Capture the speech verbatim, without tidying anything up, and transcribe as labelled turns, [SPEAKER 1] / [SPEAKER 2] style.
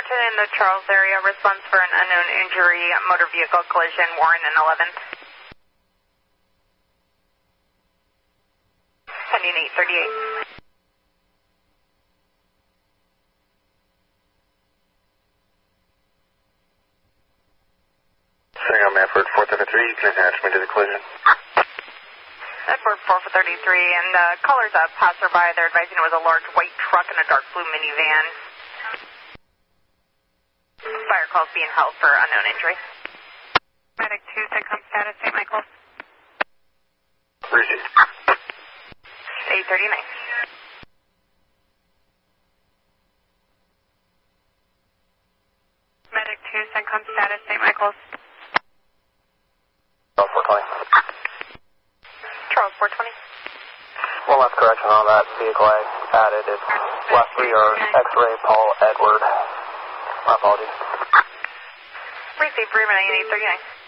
[SPEAKER 1] Attention in the Charles area, response for an unknown injury, motor vehicle collision, Warren and eleventh. Pending eight thirty-eight.
[SPEAKER 2] Setting on Manford four thirty-three, you can attach me to the collision.
[SPEAKER 1] Edward four thirty-three, and uh, callers up, passerby, they're advising it was a large white truck and a dark blue minivan. Fire calls being held for unknown injury.
[SPEAKER 3] Medic two, SACOM status, Saint Michael.
[SPEAKER 2] Received.
[SPEAKER 1] eight thirty-nine.
[SPEAKER 3] Medic two, SACOM status, Saint Michael's.
[SPEAKER 2] Charles four twenty.
[SPEAKER 1] Charles four twenty.
[SPEAKER 2] One last correction on that vehicle I added. It's Leslie or X-ray Paul Edward. My apologies.
[SPEAKER 1] Received, three million eight thirty-nine.